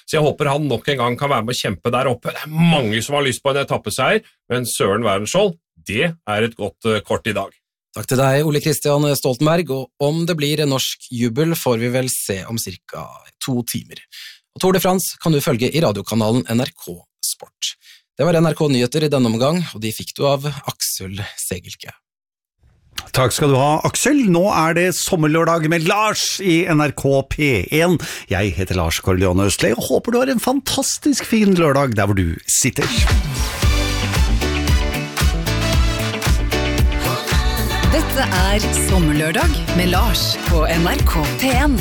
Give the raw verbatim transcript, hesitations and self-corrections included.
Så jeg håper han nok en gang kan være med å kjempe der oppe. Det er mange som har lyst på en etappeseier, men Søren Wærenskjold, det er et godt uh, kort i dag. Takk til deg, Ole Kristian Stoltenberg, og om det blir en norsk jubel får vi vel se om cirka to timer. Og Tour de France kan du følge i radiokanalen N R K Sport. Det var N R K Nyheter i denne omgang, og de fikk du av Aksel Segelke. Takk skal du ha, Aksel. Nå er det sommerlørdag med Lars i N R K P én. Jeg heter Lars Korleone Østli, og håper du har en fantastisk fin lørdag der hvor du sitter. Dette er sommerlørdag med Lars på N R K P én.